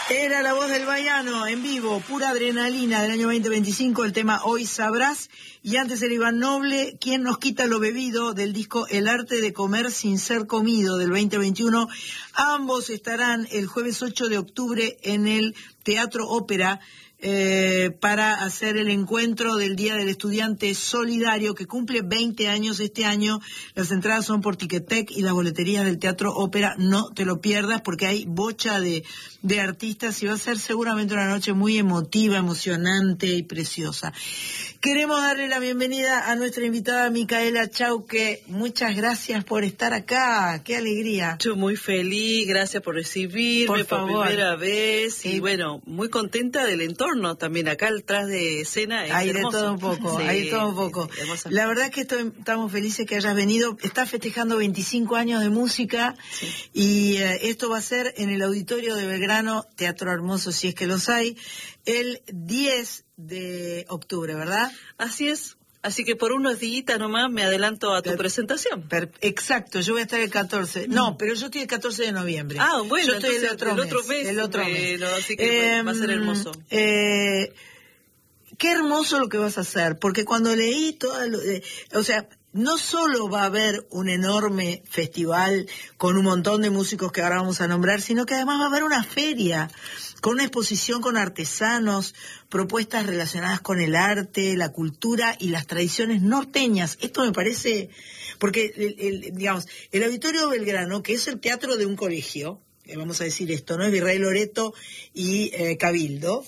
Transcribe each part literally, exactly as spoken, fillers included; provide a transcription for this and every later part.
Era La Voz del Baiano, en vivo, pura adrenalina del año veinte veinticinco, el tema Hoy Sabrás. Y antes era Iván Noble, Quien nos quita lo bebido, del disco El arte de comer sin ser comido, del veinte veintiuno. Ambos estarán el jueves ocho de octubre en el Teatro Ópera, Eh, para hacer el encuentro del Día del Estudiante Solidario, que cumple veinte años este año. Las entradas son por Ticketek y las boleterías del Teatro Ópera. No te lo pierdas porque hay bocha de, de artistas y va a ser seguramente una noche muy emotiva, emocionante y preciosa. Queremos darle la bienvenida a nuestra invitada Micaela Chauque. Muchas gracias por estar acá. ¡Qué alegría! Yo muy feliz, gracias por recibirme por, por primera vez. Y eh, bueno, muy contenta del entorno también acá atrás de escena. Es hay hermoso. de todo un poco, sí, hay de todo un poco. Hermosa. La verdad es que estoy, estamos felices que hayas venido. Estás festejando veinticinco años de música, sí. y eh, esto va a ser en el Auditorio de Belgrano, Teatro Hermoso si es que los hay, el diez de octubre, ¿verdad? Así es. Así que por unos días nomás me adelanto a tu per, presentación. Per, exacto, yo voy a estar el catorce. No, pero yo estoy el catorce de noviembre. Ah, bueno, yo estoy entonces, el otro el mes. Otro mes el otro bueno, mes. Así que eh, va a ser hermoso. Eh, qué hermoso lo que vas a hacer, porque cuando leí todo, lo, eh, o sea, no solo va a haber un enorme festival con un montón de músicos que ahora vamos a nombrar, sino que además va a haber una feria con una exposición con artesanos, propuestas relacionadas con el arte, la cultura y las tradiciones norteñas. Esto me parece, porque el, el, digamos, el Auditorio Belgrano, que es el teatro de un colegio, eh, vamos a decir esto, ¿no? Es Virrey Loreto y eh, Cabildo,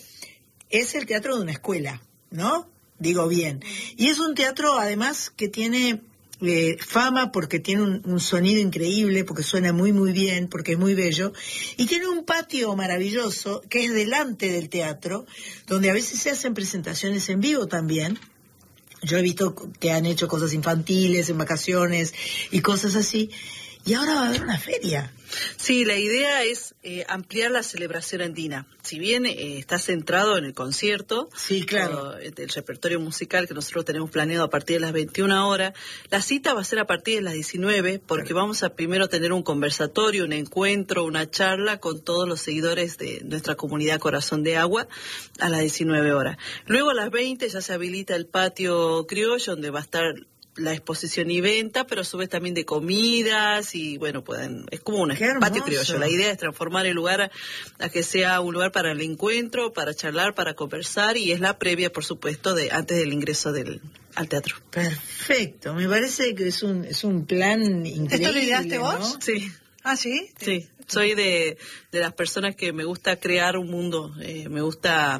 es el teatro de una escuela, ¿no? Digo bien. Y es un teatro, además, que tiene eh, fama porque tiene un, un sonido increíble, porque suena muy, muy bien, porque es muy bello. Y tiene un patio maravilloso que es delante del teatro, donde a veces se hacen presentaciones en vivo también. Yo he visto que han hecho cosas infantiles en vacaciones y cosas así. Y ahora va a haber una feria. Sí, la idea es eh, ampliar la celebración andina. Si bien eh, está centrado en el concierto, sí, claro, o, el repertorio musical que nosotros tenemos planeado a partir de las veintiuna horas, la cita va a ser a partir de las diecinueve, porque claro, vamos a primero tener un conversatorio, un encuentro, una charla con todos los seguidores de nuestra comunidad Corazón de Agua a las diecinueve horas. Luego a las veinte ya se habilita el patio criollo, donde va a estar la exposición y venta, pero a su vez también de comidas y bueno, pueden, es como un patio criollo. La idea es transformar el lugar a, a que sea un lugar para el encuentro, para charlar, para conversar, y es la previa, por supuesto, de antes del ingreso del al teatro. Perfecto, me parece que es un es un plan increíble. ¿Esto lo ideaste vos? ¿No? Sí. ¿Ah, sí? Sí, soy de, de las personas que me gusta crear un mundo, eh, me gusta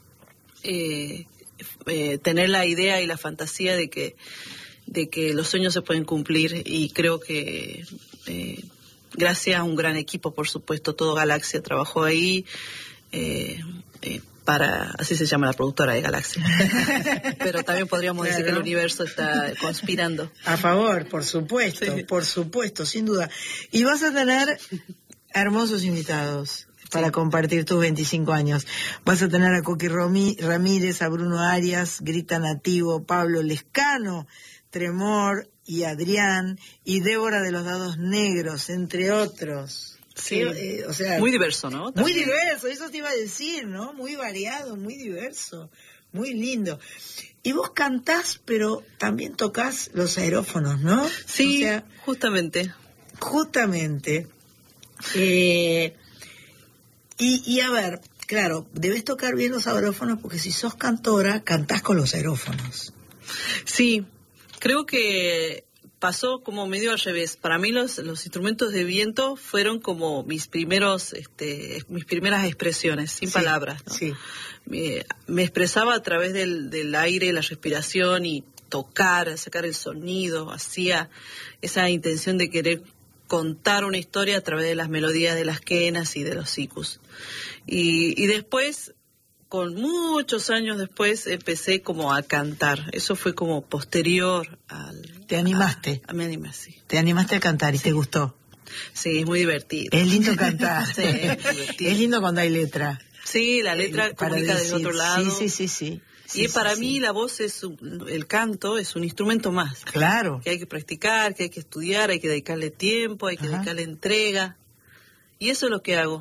eh, eh, tener la idea y la fantasía de que de que los sueños se pueden cumplir, y creo que eh, gracias a un gran equipo, por supuesto, todo Galaxia trabajó ahí, eh, eh, para, así se llama la productora de Galaxia, pero también podríamos claro, decir que el universo está conspirando. A favor, por supuesto, sí, por supuesto, sin duda. Y vas a tener hermosos invitados para sí, compartir tus veinticinco años. Vas a tener a Coqui Ramírez, a Bruno Arias, Grita Nativo, Pablo Lescano, Tremor y Adrián, y Débora de los Dados Negros, entre otros. Sí, eh, o sea, muy diverso, ¿no? También. Muy diverso, eso te iba a decir, ¿no? Muy variado, muy diverso, muy lindo. Y vos cantás, pero también tocas los aerófonos, ¿no? Sí, o sea, justamente. Justamente. Eh, y, y a ver, claro, debes tocar bien los aerófonos, porque si sos cantora, cantás con los aerófonos. Sí. Creo que pasó como medio al revés. Para mí los, los instrumentos de viento fueron como mis primeros, este, mis primeras expresiones, sin sí, palabras, ¿no? Sí. Me, me expresaba a través del, del aire, la respiración, y tocar, sacar el sonido, hacía esa intención de querer contar una historia a través de las melodías de las quenas y de los sikus. Y, y después, con muchos años después, empecé como a cantar. Eso fue como posterior al... ¿Te animaste? A, a me animé, sí. ¿Te animaste a cantar y sí, te gustó? Sí, es muy divertido. Es lindo cantar. Sí, es divertido. Es lindo cuando hay letra. Sí, la letra eh, comunica desde otro lado. Sí, sí, sí, sí. Y sí, para sí, mí sí. la voz es un, el canto es un instrumento más. Claro. Que hay que practicar, que hay que estudiar, hay que dedicarle tiempo, hay que Ajá. dedicarle entrega. Y eso es lo que hago.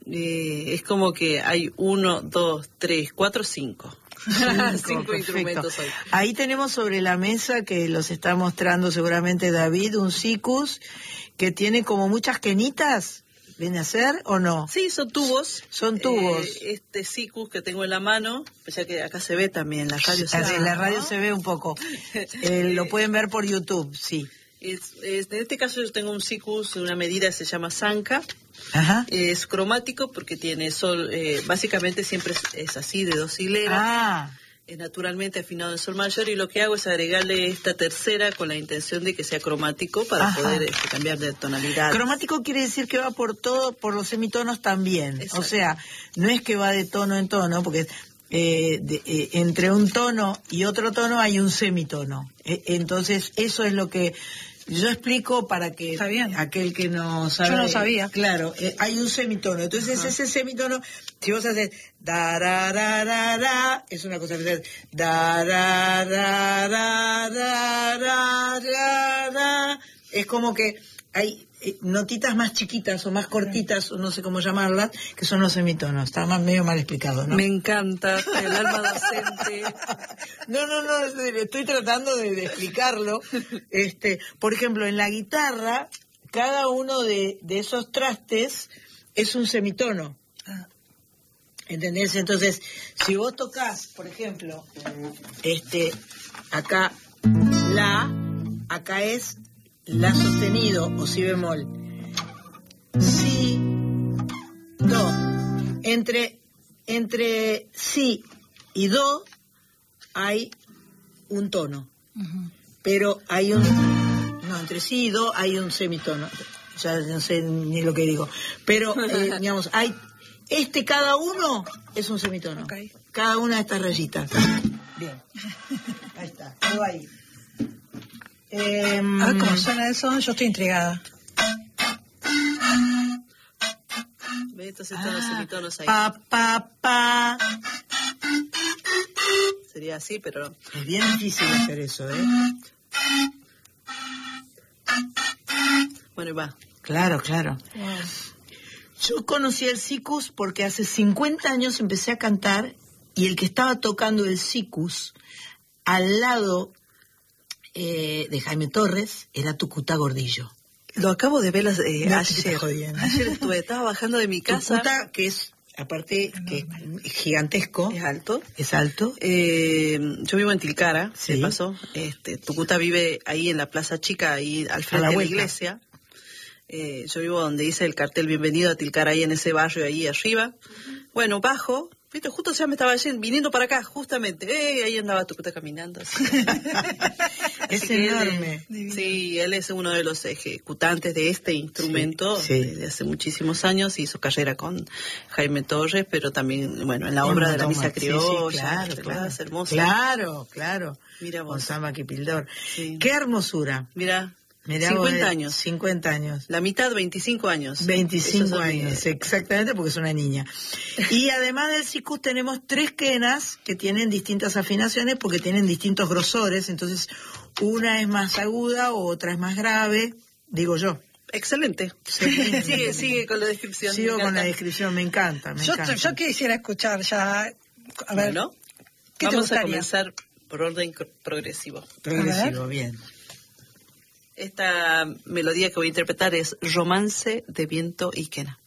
Eh, es como que hay uno, dos, tres, cuatro, cinco. Cinco, Cinco instrumentos hoy. Ahí tenemos sobre la mesa, que los está mostrando seguramente David, un sikus que tiene como muchas quenitas. ¿Viene a ser o no? Sí, son tubos. Son tubos. Eh, este sikus que tengo en la mano, ya que acá se ve también, la radio se Así, ve. en la radio se ve un poco. Eh, lo pueden ver por YouTube, sí. Es, es, en este caso yo tengo un sikus de una medida que se llama Sanka. Ajá. Es cromático porque tiene sol, eh, básicamente siempre es, es así, de dos hileras. Ah. Es naturalmente afinado en sol mayor, y lo que hago es agregarle esta tercera con la intención de que sea cromático para Ajá. poder este, cambiar de tonalidad. Cromático quiere decir que va por todo, por los semitonos también. Exacto. O sea, no es que va de tono en tono, porque eh, de, eh, entre un tono y otro tono hay un semitono. Eh, entonces, eso es lo que yo explico para que Está bien. aquel que no sabe. Yo no sabía. Claro, eh, hay un semitono. Entonces, Ajá. ese semitono, si vos haces da ra ra ra ra, es una cosa que haces da ra ra ra ra ra ra ra, es como que hay eh, notitas más chiquitas o más cortitas, o no sé cómo llamarlas, que son los semitonos. Está más medio mal explicado, ¿no? Me encanta el alma docente. No, no, no, es- estoy tratando de, de explicarlo. Este, por ejemplo, en la guitarra, cada uno de, de esos trastes es un semitono. ¿Entendés? Entonces, si vos tocas, por ejemplo, este, acá la, acá es la sostenido o si bemol. Si, do. Entre, entre si y do hay un tono, Ujú. pero hay un, no, entre sí y do hay un semitono. Ya no sé ni lo que digo, pero eh, digamos, hay, este cada uno es un semitono. Ok. Cada una de estas rayitas. Bien. Ahí está, todo ahí. Em, A ver cómo suena eso, yo estoy intrigada. ¿Ves? Entonces están los ah, semitonos ahí. Pa, pa, pa. Sería así, pero no. Es bien difícil hacer eso, ¿eh? Bueno, y va. Claro, claro. Yo conocí el sikus porque hace cincuenta años empecé a cantar y el que estaba tocando el sikus al lado eh, de Jaime Torres era Tucutá Gordillo. Lo acabo de ver las, eh, No, te estoy ayer. jodiendo. Ayer estuve, estaba bajando de mi casa. Tucutá, que es, aparte, que es gigantesco, Es alto. es alto. Eh, yo vivo en Tilcara, Sí. de paso. Este, Tucutá vive ahí en la Plaza Chica, ahí al frente la de la vuelta. iglesia. Eh, yo vivo donde dice el cartel Bienvenido a Tilcara, ahí en ese barrio, ahí arriba. Bueno, bajo, viste, justo ya me estaba yendo, viniendo para acá, justamente. Eh, ahí andaba Tucutá caminando. así. Es Así que él enorme. es- sí, él es uno de los ejecutantes de este instrumento Sí, sí. desde hace muchísimos años. Hizo carrera con Jaime Torres, pero también, bueno, en la Un obra de la montón misa más. Sí, sí, criolla, claro, ¿verdad? claro. Es hermosa. Claro, claro. Mira vos. Con Samba Kipildor. Sí. Qué hermosura. Mira, Mirá vos, cincuenta eh, años. cincuenta años. La mitad, veinticinco años. veinticinco Esos son, años, eh, exactamente, porque es una niña. Y además del sikus tenemos tres quenas que tienen distintas afinaciones porque tienen distintos grosores, entonces una es más aguda, otra es más grave, digo yo. Excelente. Sí. sigue, sigue con la descripción. Sigo me con la encanta. descripción, me encanta, me Yo, encanta. yo quisiera escuchar ya. A ver, Bueno, ¿qué te vamos a gustaría? comenzar por orden cro- progresivo. Progresivo, bien. Esta melodía que voy a interpretar es Romance de Viento y Quena.